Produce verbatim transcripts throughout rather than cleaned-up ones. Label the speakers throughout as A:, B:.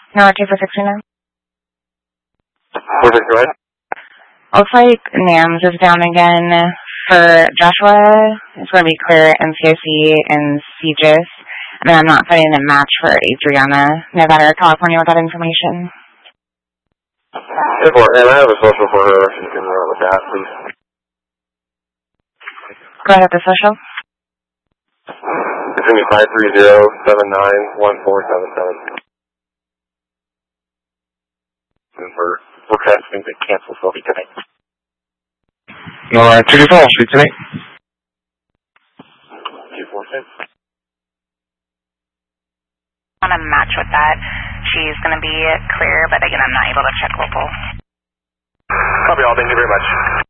A: No, two for sixty now.
B: Perfect, go ahead.
A: Looks like NAMS is down again. For Joshua, it's going to be clear in C I C and C G I S. And then I'm not finding a match for Adriana, Nevada or California with that information.
B: Hey, and I have a social for her if you can run with that, please.
A: Go ahead with the social.
B: It's going to be five three zero seven nine one four seven seven. And we're, we're testing to cancel Sophie tonight.
C: Alright, two two four, speak to me.
B: two four six.
D: On a match with that, she's going to be clear, but again, I'm not able to check local.
B: Copy all, thank you very much.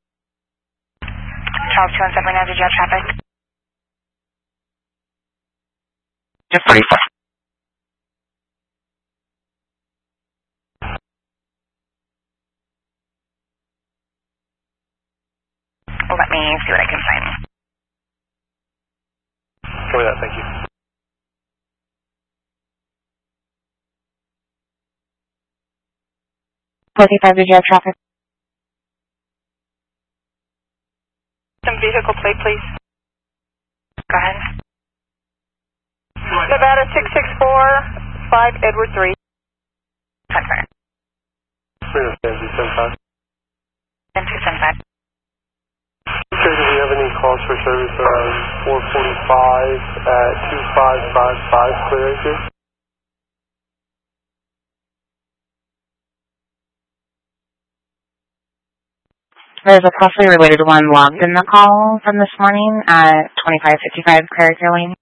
D: Charles two one seven, now did you have traffic?
A: Just forty-four.
D: Let me see what I can find.
B: Copy that, thank you.
A: forty-five, did you have traffic?
D: Some vehicle plate, please. Go ahead. Nevada six six four five Edward three. ten five.
B: ten two five.
D: ten two seven five.
B: Okay, do we have any calls for service around four forty-five at two five five five clear here?
A: There's a closely related one logged in the call from this morning at twenty-five fifty-five Clary Lane.